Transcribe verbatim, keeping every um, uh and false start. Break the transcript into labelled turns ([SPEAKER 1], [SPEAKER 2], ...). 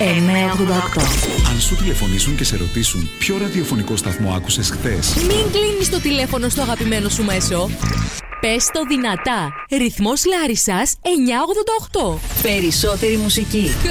[SPEAKER 1] εννιακόσια ογδόντα οκτώ.
[SPEAKER 2] Αν σου τηλεφωνήσουν και σε ρωτήσουν ποιο ραδιοφωνικό σταθμό άκουσες χθες,
[SPEAKER 1] μην κλείνεις το τηλέφωνο στο αγαπημένο σου μέσο. Πες το δυνατά. Ρυθμός Λάρισσας εννιακόσια ογδόντα οκτώ. Περισσότερη μουσική.